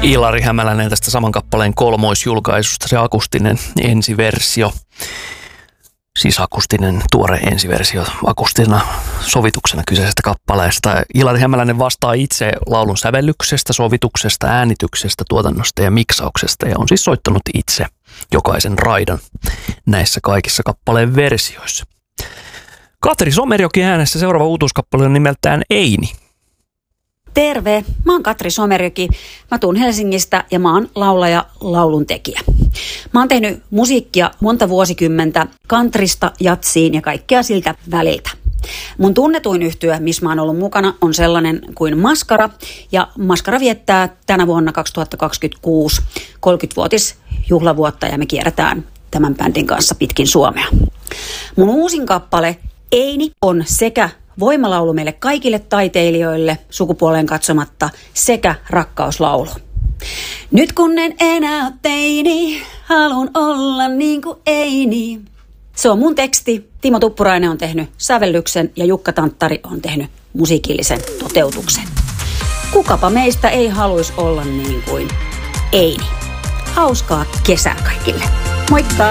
Ilari Hämäläinen tästä saman kappaleen kolmoisjulkaisusta, se akustinen ensiversio. Siis akustinen tuore ensiversio akustisena sovituksena kyseisestä kappaleesta. Ilari Hämäläinen vastaa itse laulun sävellyksestä, sovituksesta, äänityksestä, tuotannosta ja miksauksesta ja on siis soittanut itse jokaisen raidan näissä kaikissa kappaleen versioissa. Katri Somerjoki äänessä, seuraava uutuuskappale on nimeltään Eini. Terve, mä oon Katri Somerjoki. Mä tuun Helsingistä ja mä oon laulaja, lauluntekijä. Mä oon tehnyt musiikkia monta vuosikymmentä countrysta, jatsiin ja kaikkea siltä väliltä. Mun tunnetuin yhtye, missä mä oon ollut mukana, on sellainen kuin Maskara. Ja Maskara viettää tänä vuonna 2026 30-vuotisjuhlavuotta ja me kierrätään tämän bändin kanssa pitkin Suomea. Mun uusin kappale Eini on sekä voimalaulu meille kaikille taiteilijoille sukupuoleen katsomatta sekä rakkauslaulu. Nyt kun en enää ole teini, halun olla niin kuin Eini. Se on mun teksti. Timo Tuppurainen on tehnyt sävellyksen ja Jukka Tanttari on tehnyt musiikillisen toteutuksen. Kukapa meistä ei haluaisi olla niin kuin Eini. Hauskaa kesää kaikille. Moikka!